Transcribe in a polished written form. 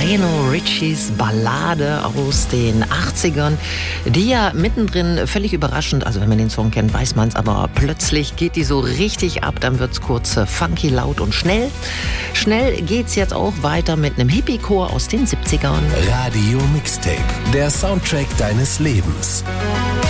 Lionel Richies Ballade aus den 80ern, die ja mittendrin völlig überraschend, also wenn man den Song kennt, weiß man es, aber plötzlich geht die so richtig ab, dann wird es kurz funky, laut und schnell. Schnell geht's jetzt auch weiter mit einem Hippie-Chor aus den 70ern. Radio Mixtape, der Soundtrack deines Lebens.